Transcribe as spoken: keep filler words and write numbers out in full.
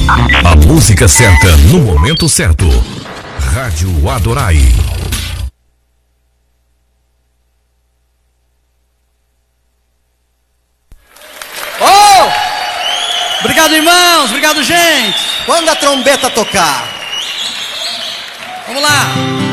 A música certa no momento certo. Rádio Adorai. Oh! Obrigado, irmãos. Obrigado, gente. Quando a trombeta tocar. Vamos lá.